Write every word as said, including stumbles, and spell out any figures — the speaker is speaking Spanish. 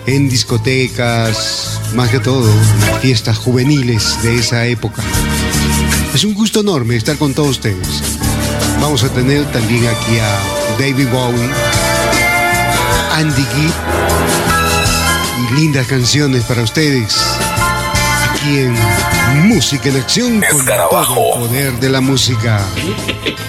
en discotecas, más que todo, en las fiestas juveniles de esa época. Es un gusto enorme estar con todos ustedes. Vamos a tener también aquí a David Bowie, Andy Gibb y lindas canciones para ustedes aquí en Música en Acción con todo el poder de la música.